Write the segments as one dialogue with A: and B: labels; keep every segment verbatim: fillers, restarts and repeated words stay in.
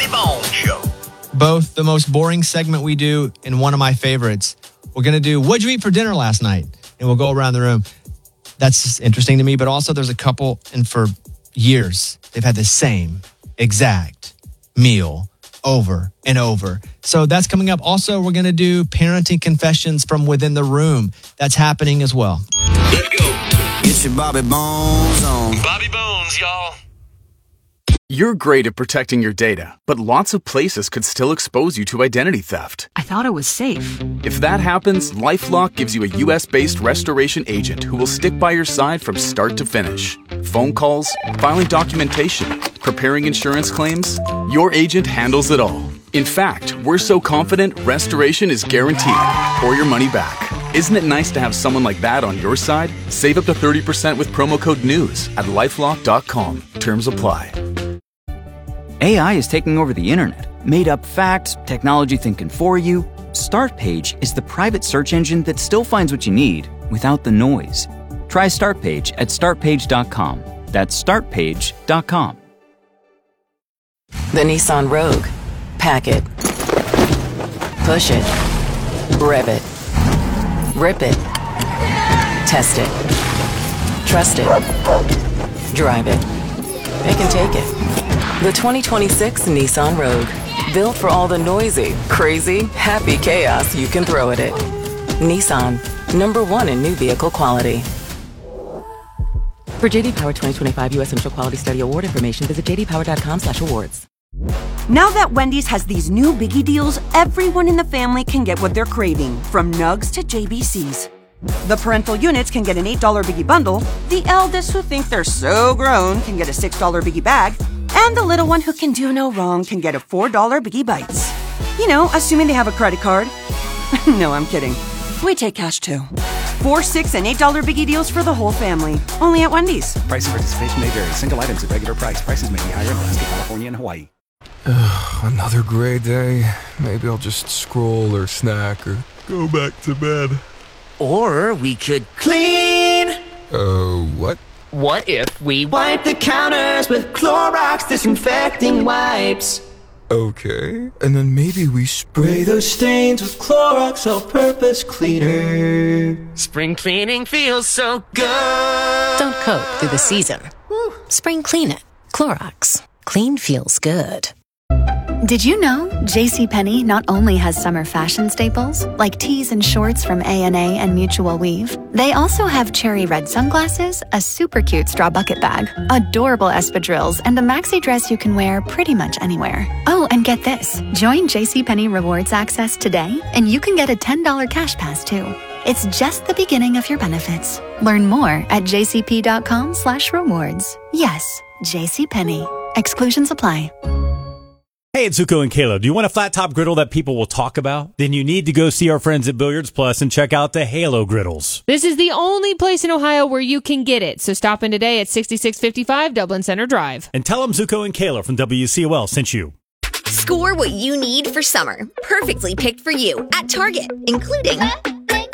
A: Bobby Bones Show.
B: Both the most boring segment we do and one of my favorites. We're going to do, what'd you eat for dinner last night? And we'll go around the room. That's interesting to me, but also there's a couple, and for years, they've had the same exact meal over and over. So that's coming up. Also, we're going to do parenting confessions from within the room. That's happening as well.
A: Let's go.
C: Get your Bobby Bones on.
A: Bobby Bones, y'all.
D: You're great at protecting your data, but lots of places could still expose you to identity theft.
E: I thought it was safe.
D: If that happens, LifeLock gives you a U S-based restoration agent who will stick by your side from start to finish. Phone calls, filing documentation, preparing insurance claims, your agent handles it all. In fact, we're so confident restoration is guaranteed or your money back. Isn't it nice to have someone like that on your side? Save up to thirty percent with promo code NEWS at lifelock dot com. Terms apply.
F: A I is taking over the internet. Made up facts, technology thinking for you. Startpage is the private search engine that still finds what you need without the noise. Try Startpage at start page dot com. That's start page dot com.
G: The Nissan Rogue. Pack it. Push it. Rev it. Rip it. Test it. Trust it. Drive it. It can take it. The twenty twenty-six Nissan Rogue. Built for all the noisy, crazy, happy chaos you can throw at it. Nissan. Number one in new vehicle quality. For J D Power twenty twenty-five U S Initial Quality Study Award information, visit j d power dot com slash awards.
H: Now that Wendy's has these new biggie deals, everyone in the family can get what they're craving, from nugs to J B Cs. The parental units can get an eight dollar biggie bundle, the eldest who think they're so grown can get a six dollar biggie bag, and the little one who can do no wrong can get a four dollar biggie bites. You know, assuming they have a credit card. No, I'm kidding. We take cash too. Four, six, and eight dollar biggie deals for the whole family. Only at Wendy's.
I: Price and participation may vary. Single items at regular price. Prices may be higher in Alaska, California, and Hawaii.
J: Another gray day. Maybe I'll just scroll or snack or go back to bed.
K: Or we could clean.
J: Uh, what?
K: What if we wipe the counters with Clorox disinfecting wipes?
J: Okay, and then maybe we spray
K: those stains with Clorox all-purpose cleaner. Spring cleaning feels so good.
L: Don't cope through the season. Woo. Spring clean it. Clorox. Clean feels good.
M: Did you know JCPenney not only has summer fashion staples, like tees and shorts from A and A and Mutual Weave, they also have cherry red sunglasses, a super cute straw bucket bag, adorable espadrilles, and a maxi dress you can wear pretty much anywhere. Oh, and get this. Join JCPenney Rewards Access today, and you can get a ten dollar cash pass, too. It's just the beginning of your benefits. Learn more at jcp.com slash rewards. Yes, JCPenney. Exclusions apply.
N: Hey, it's Zuko and Kayla. Do you want a flat top griddle that people will talk about? Then you need to go see our friends at Billiards Plus and check out the Halo griddles.
O: This is the only place in Ohio where you can get it. So stop in today at sixty-six fifty-five Dublin Center Drive.
N: And tell them Zuko and Kayla from W C O L sent you.
P: Score what you need for summer. Perfectly picked for you at Target, including Up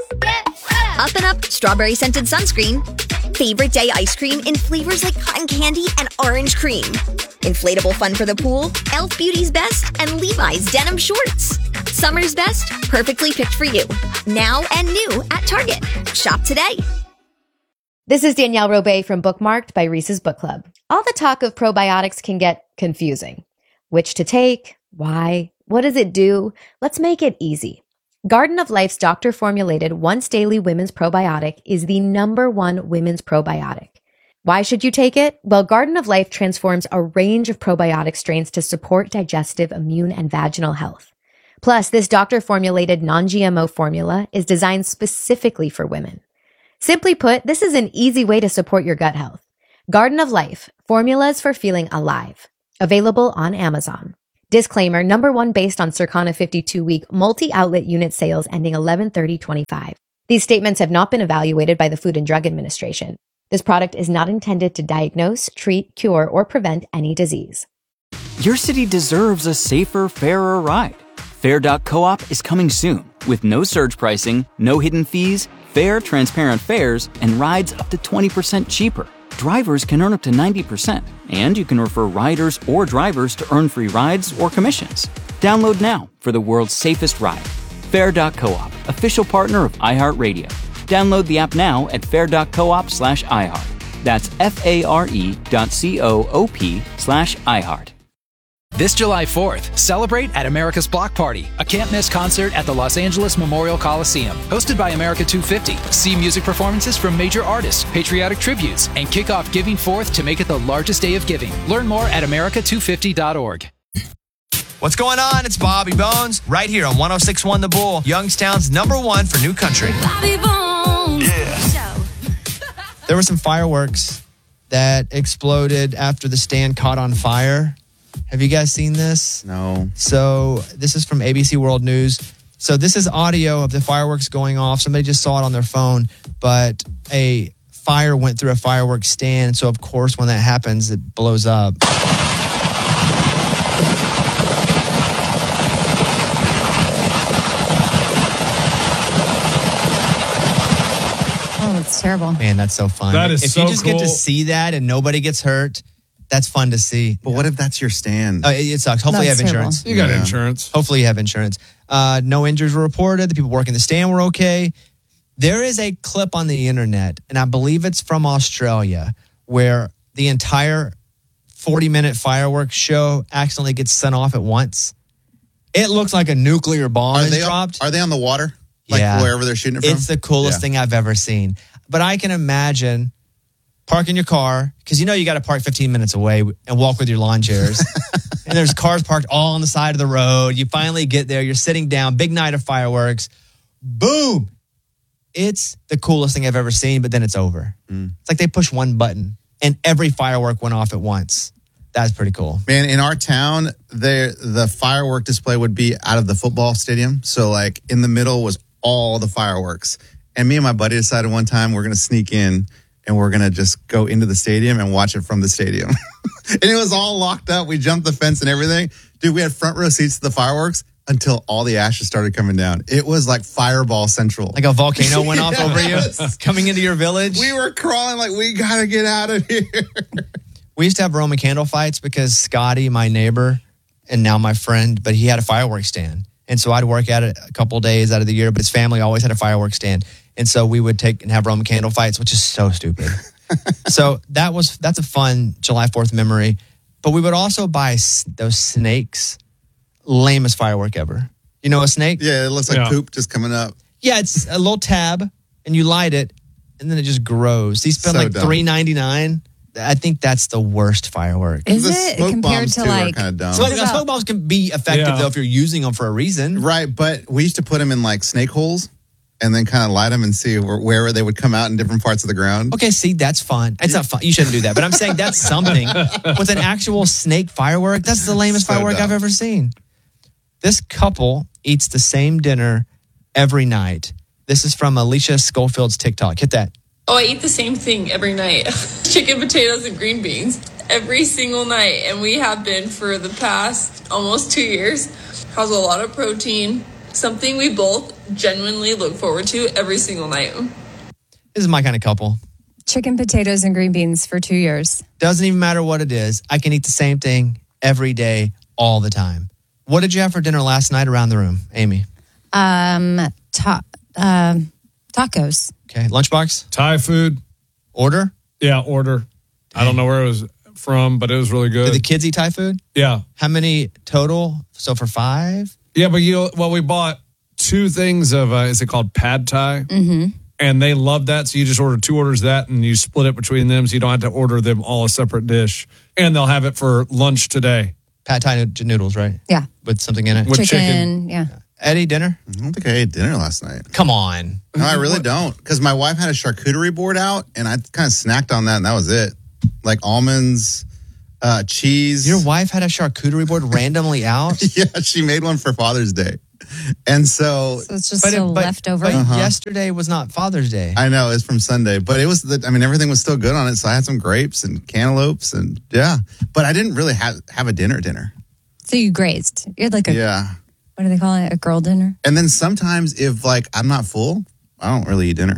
P: and Up Strawberry Scented Sunscreen, Favorite Day Ice Cream in flavors like cotton candy and orange cream, inflatable fun for the pool, e l f Beauty's Best, and Levi's Denim Shorts. Summer's best, perfectly picked for you. Now and new at Target. Shop today.
Q: This is Danielle Robay from Bookmarked by Reese's Book Club. All the talk of probiotics can get confusing. Which to take? Why? What does it do? Let's make it easy. Garden of Life's doctor-formulated once-daily women's probiotic is the number one women's probiotic. Why should you take it? Well, Garden of Life transforms a range of probiotic strains to support digestive, immune, and vaginal health. Plus, this doctor-formulated non-G M O formula is designed specifically for women. Simply put, this is an easy way to support your gut health. Garden of Life, formulas for feeling alive. Available on Amazon. Disclaimer, number one based on Circana fifty-two week multi-outlet unit sales ending eleven thirty twenty-five. These statements have not been evaluated by the Food and Drug Administration. This product is not intended to diagnose, treat, cure, or prevent any disease.
F: Your city deserves a safer, fairer ride. Fair dot coop is coming soon with no surge pricing, no hidden fees, fair, transparent fares, and rides up to twenty percent cheaper. drivers can earn up to ninety percent, and you can refer riders or drivers to earn free rides or commissions. Download now for the world's safest ride. Fair dot coop, official partner of iHeartRadio. Download the app now at fair dot coop slash iHeart. That's F-A-R-E dot C-O-O-P slash iHeart.
E: This July fourth, celebrate at America's Block Party, a can't-miss concert at the Los Angeles Memorial Coliseum. Hosted by America two fifty. See music performances from major artists, patriotic tributes, and kick off Giving Fourth to make it the largest day of giving. Learn more at america two fifty dot org.
B: What's going on? It's Bobby Bones right here on one oh six point one The Bull, Youngstown's number one for new country.
K: Bobby Bones.
B: Yeah. There were some fireworks that exploded after the stand caught on fire. Have you guys seen this?
R: No.
B: So this is from A B C World News. So this is audio of the fireworks going off. Somebody just saw it on their phone, but a fire went through a fireworks stand. So of course, when that happens, it blows up.
S: Oh, it's terrible.
B: Man, that's so fun.
R: That is
B: if
R: so
B: you just get
R: cool.
B: to see that and nobody gets hurt, that's fun to see.
R: But what if that's your stand?
B: Oh, it, it sucks. Hopefully
R: That's
B: you have
R: terrible.
B: insurance.
R: You got insurance.
B: Hopefully you have insurance. Uh, no injuries were reported. The people working the stand were okay. There is a clip on the internet, and I believe it's from Australia, where the entire forty-minute fireworks show accidentally gets sent off at once. It looks like a nuclear bomb
R: Are
B: is
R: they
B: dropped.
R: Are they on the water? Like
B: Yeah.
R: wherever they're shooting it from?
B: It's the coolest
R: Yeah.
B: thing I've ever seen. But I can imagine parking your car, because you know you got to park fifteen minutes away and walk with your lawn chairs. And there's cars parked all on the side of the road. You finally get there. You're sitting down. Big night of fireworks. Boom. It's the coolest thing I've ever seen, but then it's over.
R: Mm.
B: It's like they push one button and every firework went off at once. That's pretty cool.
R: Man, in our town, there the firework display would be out of the football stadium. So, like, in the middle was all the fireworks. And me and my buddy decided one time we're going to sneak in and we're going to just go into the stadium and watch it from the stadium. And it was all locked up. We jumped the fence and everything. Dude, we had front row seats to the fireworks until all the ashes started coming down. It was like Fireball Central.
B: Like a volcano went off over you
R: Yes.
B: coming into your village.
R: We were crawling like, we got to get out of here.
B: We used to have Roman candle fights because Scotty, my neighbor, and now my friend, but he had a fireworks stand. And so I'd work at it a couple days out of the year, but his family always had a fireworks stand. And so we would take and have Roman candle fights, which is so stupid. So that was that's a fun July fourth memory. But we would also buy s- those snakes. Lamest firework ever. You know a snake?
R: Yeah, it looks like
B: Yeah.
R: poop just coming up.
B: Yeah, it's a little tab, and you light it, and then it just grows. These spend
R: So
B: like
R: dumb.
B: three ninety-nine. I think that's the worst firework.
S: Is The it smoke compared bombs, to, too, are like-
R: kinda dumb.
B: Smoke,
R: What about-
B: smoke bombs can be effective
R: Yeah.
B: though if you're using them for a reason.
R: Right, but we used to put them in like snake holes and then kind of light them and see where, where they would come out in different parts of the ground.
B: Okay, see, that's fun. It's not fun. You shouldn't do that. But I'm saying that's something. With an actual snake firework, that's the lamest
R: So
B: firework
R: dumb.
B: I've ever seen. This couple eats the same dinner every night. This is from Alicia Schofield's TikTok. Hit that.
T: Oh, I eat the same thing every night. Chicken, potatoes, and green beans. Every single night. And we have been for the past almost two years. Has a lot of protein. Something we both genuinely look forward to every single night.
B: This is my kind of couple.
S: Chicken, potatoes, and green beans for two years.
B: Doesn't even matter what it is. I can eat the same thing every day, all the time. What did you have for dinner last night around the room, Amy?
S: Um, ta- um, tacos.
B: Okay, lunchbox?
U: Thai food.
B: Order?
U: Yeah, order. I don't know where it was from, but it was really good.
B: Did the kids eat Thai food?
U: Yeah.
B: How many total? So for five?
U: Yeah, but you know, well, we bought two things of, uh, is it called pad thai?
S: Mm-hmm.
U: And they love that. So you just order two orders of that and you split it between them. So you don't have to order them all a separate dish. And they'll have it for lunch today.
B: Pad Thai noodles, right?
S: Yeah.
B: With something in it?
U: With
S: chicken,
U: chicken.
S: yeah.
B: Eddie, dinner?
R: I don't think I ate dinner last night.
B: Come on.
R: No, I really don't. Because my wife had a charcuterie board out and I kind of snacked on that and that was it. Like almonds, uh, cheese.
B: Your wife had a charcuterie board randomly out?
R: Yeah, she made one for Father's Day. And so,
S: So it's just
B: But, it-
S: still
B: but-
S: leftover.
B: but
R: Uh-huh.
B: yesterday was not Father's Day.
R: I know it's from Sunday, but it was, the, I mean, everything was still good on it. So I had some grapes and cantaloupes and yeah, but I didn't really have, have a dinner dinner.
S: So you grazed. You had like a,
R: Yeah.
S: what do they call it? A girl dinner?
R: And then sometimes if like I'm not full, I don't really eat dinner.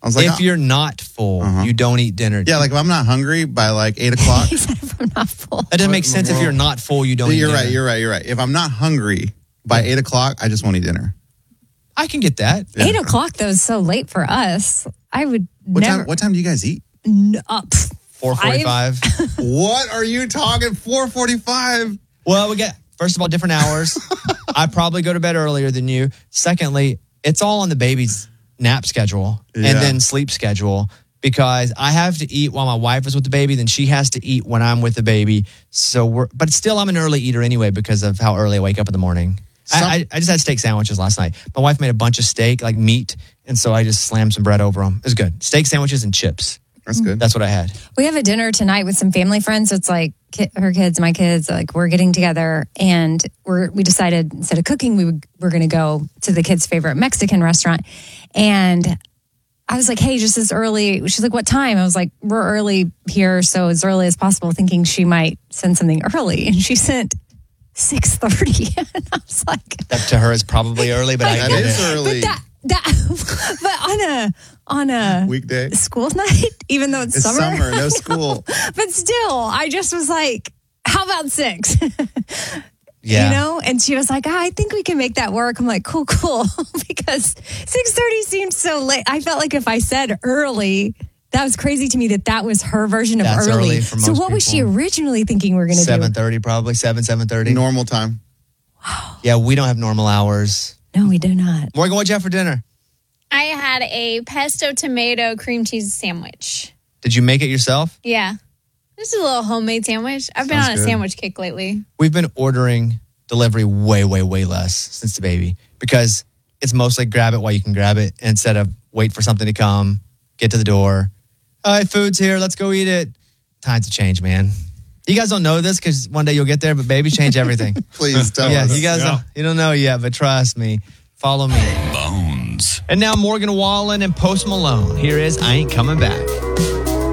R: I was like,
B: if
R: oh.
B: you're not full, uh-huh. you don't eat dinner.
R: Yeah, like if I'm not hungry by like eight o'clock.
S: He said if I'm not full.
B: That doesn't make sense. If you're not full, you don't
R: you're
B: eat
R: right,
B: dinner.
R: You're right, you're right. If I'm not hungry by eight o'clock, I just won't eat dinner.
B: I can get that.
S: Yeah. Eight o'clock, though, is so late for us. I would
R: what
S: never.
R: Time, what time do you guys eat?
S: No, uh,
B: four forty-five.
R: What are you talking? four forty-five.
B: Well, we get, first of all, different hours. I probably go to bed earlier than you. Secondly, it's all on the baby's nap schedule
R: Yeah.
B: and then sleep schedule because I have to eat while my wife is with the baby, then she has to eat when I'm with the baby. So we're, but still, I'm an early eater anyway because of how early I wake up in the morning. I, I, I just had steak sandwiches last night. My wife made a bunch of steak, like meat, and so I just slammed some bread over them. It was good. Steak sandwiches and chips.
R: That's good.
B: That's what I had.
S: We have a dinner tonight with some family friends. So it's like ki- her kids, my kids, like we're getting together, and we're we decided instead of cooking, we would, we're going to go to the kids' favorite Mexican restaurant. And I was like, hey, just as early. She's like, what time? I was like, we're early here, so as early as possible, thinking she might send something early. And she sent six thirty. And I was like,
B: that to her is probably early, but I
R: that
B: get
R: is
B: it.
R: early.
S: But that, that, but on a on a
R: weekday
S: school night, even though it's,
R: it's
S: summer,
R: summer, no school.
S: But still, I just was like, how about six?
B: Yeah.
S: You know? And she was like, ah, I think we can make that work. I'm like, cool, cool. Because six thirty seemed so late. I felt like if I said early, that was crazy to me that that was her version of
B: That's
S: early.
B: early for
S: so
B: most
S: what was she
B: people.
S: originally thinking we were going to do?
B: seven thirty probably, seven, seven thirty.
R: Normal time.
S: Wow.
B: Yeah, we don't have normal hours.
S: No, we do not.
B: Morgan, what'd you have for dinner?
C: I had a pesto tomato cream cheese sandwich.
B: Did you make it yourself?
C: Yeah. This is a little homemade sandwich. I've been
B: Sounds
C: on a
B: good.
C: sandwich kick lately.
B: We've been ordering delivery way, way, way less since the baby because it's mostly grab it while you can grab it instead of wait for something to come, get to the door. All right, food's here. Let's go eat it. Times have changed, man. You guys don't know this because one day you'll get there, but babies change everything.
R: Please tell
B: yeah,
R: us.
B: you guys
R: Yeah.
B: don't, you don't know yet, but trust me. Follow me.
A: Bones.
B: And now Morgan Wallen and Post Malone. Here is I Ain't Coming Back.